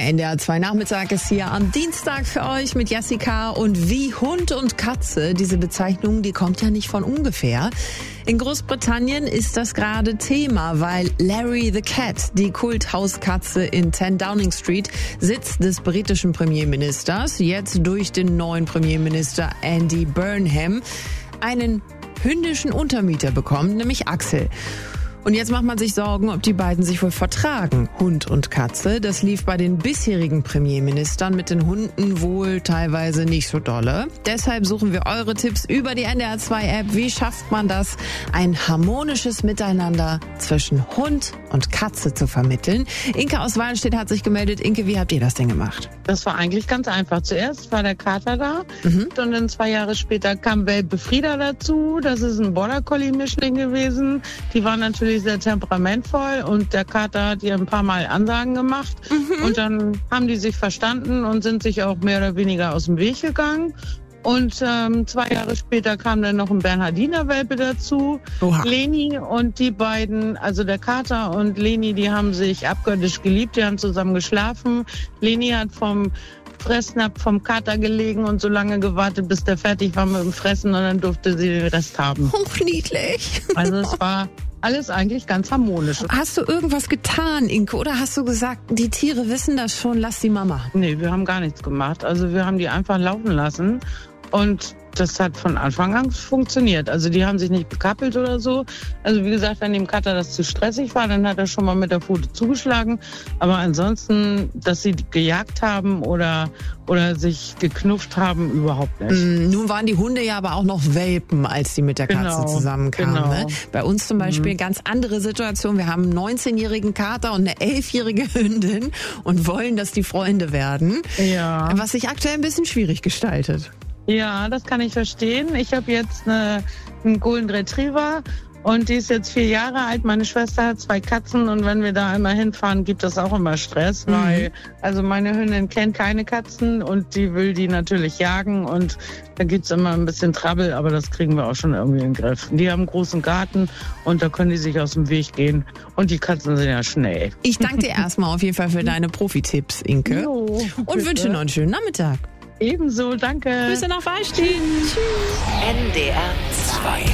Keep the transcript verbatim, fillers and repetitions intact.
N D R zwei Nachmittag ist hier am Dienstag für euch mit Jessica. Und wie Hund und Katze, diese Bezeichnung, die kommt ja nicht von ungefähr. In Großbritannien ist das gerade Thema, weil Larry the Cat, die Kulthauskatze in zehn Downing Street, Sitz des britischen Premierministers, jetzt durch den neuen Premierminister Andy Burnham, einen hündischen Untermieter bekommt, nämlich Axel. Und jetzt macht man sich Sorgen, ob die beiden sich wohl vertragen, Hund und Katze. Das lief bei den bisherigen Premierministern mit den Hunden wohl teilweise nicht so dolle. Deshalb suchen wir eure Tipps über die N D R zwei App. Wie schafft man das, ein harmonisches Miteinander zwischen Hund und Katze zu vermitteln? Inke aus Wallenstedt hat sich gemeldet. Inke, wie habt ihr das denn gemacht? Das war eigentlich ganz einfach. Zuerst war der Kater da mhm. und dann zwei Jahre später kam Welpe Frieda dazu. Das ist ein Border Collie Mischling gewesen. Die war natürlich sehr temperamentvoll und der Kater hat ihr ein paar Mal Ansagen gemacht mhm. und dann haben die sich verstanden und sind sich auch mehr oder weniger aus dem Weg gegangen. Und ähm, zwei Jahre später kam dann noch ein Bernhardiner-Welpe dazu, Oha. Leni, und die beiden, also der Kater und Leni, die haben sich abgöttisch geliebt, die haben zusammen geschlafen. Leni hat vom Fressnapf vom Kater gelegen und so lange gewartet, bis der fertig war mit dem Fressen, und dann durfte sie den Rest haben. Hochniedlich. Also es war alles eigentlich ganz harmonisch. Hast du irgendwas getan, Inke, oder hast du gesagt, die Tiere wissen das schon, lass die Mama? Nee, wir haben gar nichts gemacht. Also wir haben die einfach laufen lassen und das hat von Anfang an funktioniert. Also die haben sich nicht bekappelt oder so. Also wie gesagt, wenn dem Kater das zu stressig war, dann hat er schon mal mit der Pfote zugeschlagen. Aber ansonsten, dass sie gejagt haben oder, oder sich geknufft haben, überhaupt nicht. Mm, nun waren die Hunde ja aber auch noch Welpen, als die mit der Katze genau, zusammenkamen. Genau. Ne? Bei uns zum Beispiel mhm. ganz andere Situation. Wir haben einen neunzehnjährigen Kater und eine elfjährige Hündin und wollen, dass die Freunde werden. Ja. Was sich aktuell ein bisschen schwierig gestaltet. Ja, das kann ich verstehen. Ich habe jetzt eine, einen Golden Retriever und die ist jetzt vier Jahre alt. Meine Schwester hat zwei Katzen und wenn wir da einmal hinfahren, gibt das auch immer Stress, mhm. weil also meine Hündin kennt keine Katzen und die will die natürlich jagen und da gibt's immer ein bisschen Trouble, aber das kriegen wir auch schon irgendwie in den Griff. Die haben einen großen Garten und da können die sich aus dem Weg gehen und die Katzen sind ja schnell. Ich danke dir erstmal auf jeden Fall für deine Profi-Tipps, Inke. Jo, und wünsche noch einen schönen Nachmittag. Ebenso, danke. Grüße nach Wallstedt. Tschüss. N D R zwei.